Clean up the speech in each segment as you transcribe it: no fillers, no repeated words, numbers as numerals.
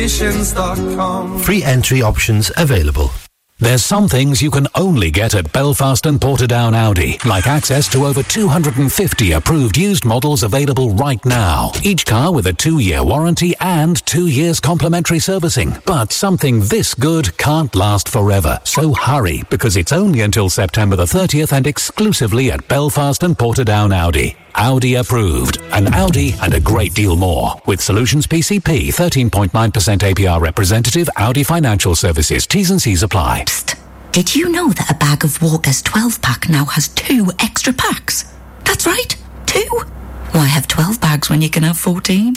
Stations.com. Free entry options available. There's some things you can only get at Belfast and Portadown Audi, like access to over 250 approved used models available right now. Each car with a 2-year warranty and 2 years complimentary servicing. But something this good can't last forever. So hurry, because it's only until September the 30th and exclusively at Belfast and Portadown Audi. Audi approved. An Audi and a great deal more. With Solutions PCP, 13.9% APR representative, Audi Financial Services. T's and C's apply. Psst. Did you know that a bag of Walker's 12-pack now has 2 extra packs? That's right, 2. Why have 12 bags when you can have 14?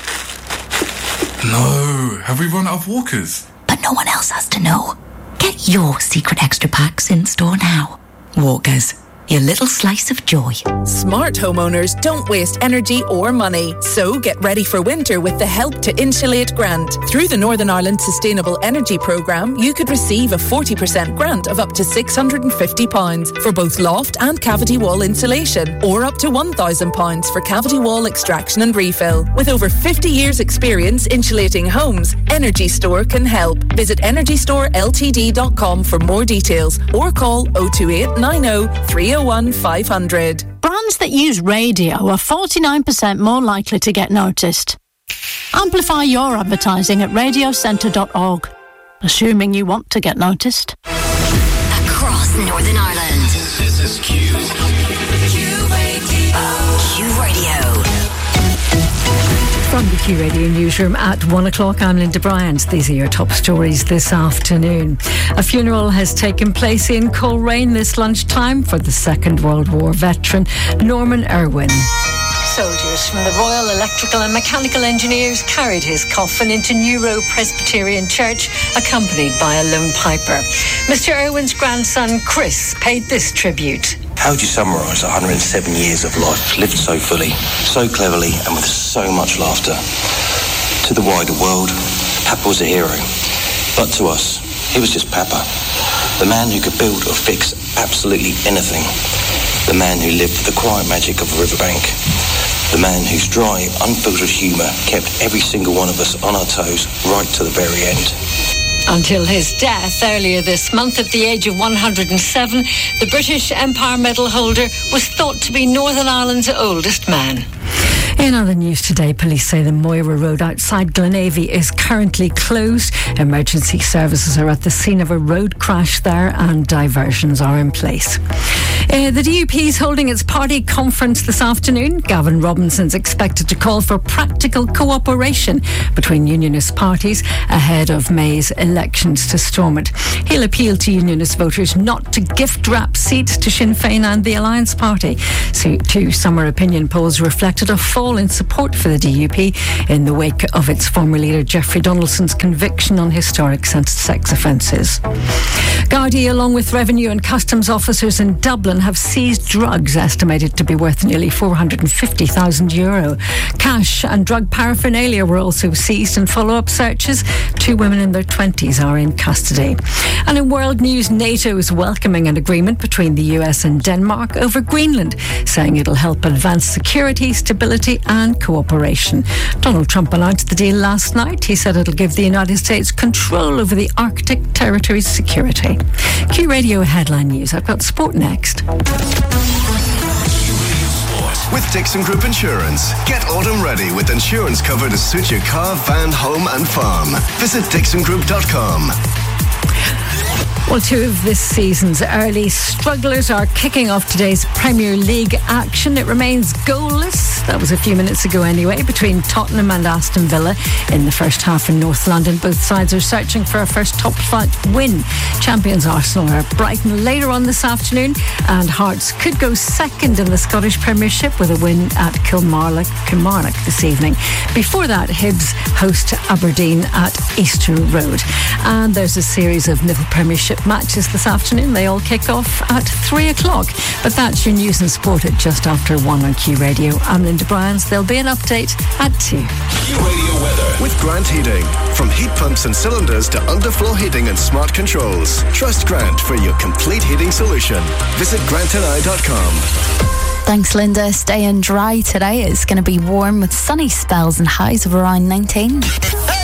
No, have we run out of Walkers? But no one else has to know. Get your secret extra packs in store now. Walkers. Your little slice of joy. Smart homeowners don't waste energy or money. So get ready for winter with the Help to Insulate grant. Through the Northern Ireland Sustainable Energy Programme, you could receive a 40% grant of up to £650 for both loft and cavity wall insulation, or up to £1,000 for cavity wall extraction and refill. With over 50 years experience insulating homes, Energy Store can help. Visit EnergyStoreLTD.com for more details, or call 028 90 301 500. Brands that use radio are 49% more likely to get noticed. Amplify your advertising at radiocentre.org, assuming you want to get noticed. Across Northern Ireland. This is Q. Q Radio. From the Q Radio newsroom at 1 o'clock, I'm Linda Bryant. These are your top stories this afternoon. A funeral has taken place in Coleraine this lunchtime for the Second World War veteran Norman Irwin. Soldiers from the Royal Electrical and Mechanical Engineers carried his coffin into New Row Presbyterian Church, accompanied by a lone piper. Mr. Irwin's grandson, Chris, paid this tribute. How would you summarise 107 years of life, lived so fully, so cleverly, and with so much laughter? To the wider world, Papa was a hero. But to us, he was just Papa. The man who could build or fix absolutely anything. The man who lived with the quiet magic of a riverbank. The man whose dry, unfiltered humour kept every single one of us on our toes right to the very end. Until his death earlier this month at the age of 107, the British Empire Medal holder was thought to be Northern Ireland's oldest man. In other news today, police say the Moira Road outside Glenavy is currently closed. Emergency services are at the scene of a road crash there and diversions are in place. The DUP is holding its party conference this afternoon. Gavin Robinson's expected to call for practical cooperation between unionist parties ahead of May's elections to Stormont. He'll appeal to unionist voters not to gift-wrap seats to Sinn Féin and the Alliance Party. So, 2 summer opinion polls reflected a fall in support for the DUP in the wake of its former leader Jeffrey Donaldson's conviction on historic sex offences. Gardaí, along with revenue and customs officers in Dublin, have seized drugs estimated to be worth nearly €450,000. Cash and drug paraphernalia were also seized in follow-up searches. 2 women in their 20s are in custody. And in world news, NATO is welcoming an agreement between the US and Denmark over Greenland, saying it'll help advance security, stability and cooperation. Donald Trump announced the deal last night. He said it'll give the United States control over the Arctic territory's security. Q Radio headline news. I've got sport next. With Dixon Group Insurance. Get autumn ready with insurance cover to suit your car, van, home and farm. Visit dixongroup.com. Well, 2 of this season's early strugglers are kicking off today's Premier League action. It remains goalless. That was a few minutes ago anyway, between Tottenham and Aston Villa in the first half in North London. Both sides are searching for a first top-flight win. Champions Arsenal are at Brighton later on this afternoon, and Hearts could go second in the Scottish Premiership with a win at Kilmarnock this evening. Before that, Hibs host Aberdeen at Easter Road. And there's a series of Nival Premiership matches this afternoon. They all kick off at 3 o'clock. But that's your news and sport at just after 1 on Q Radio. I'm Linda Bryant. There'll be an update at 2. Q Radio weather with Grant Heating. From heat pumps and cylinders to underfloor heating and smart controls. Trust Grant for your complete heating solution. Visit grantandI.com. Thanks, Linda. Staying dry today. It's going to be warm with sunny spells and highs of around 19.